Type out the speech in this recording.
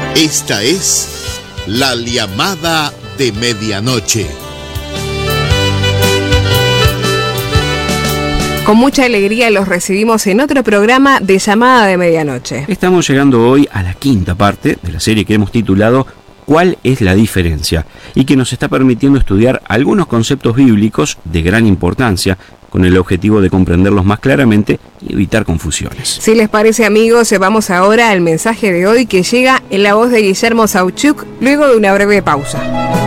Esta es la llamada de medianoche. Con mucha alegría los recibimos en otro programa de Llamada de Medianoche. Estamos llegando hoy a la quinta parte de la serie que hemos titulado ¿Cuál es la diferencia? Y que nos está permitiendo estudiar algunos conceptos bíblicos de gran importancia con el objetivo de comprenderlos más claramente y evitar confusiones. Si les parece, amigos, vamos ahora al mensaje de hoy que llega en la voz de Guillermo Sauchuk luego de una breve pausa.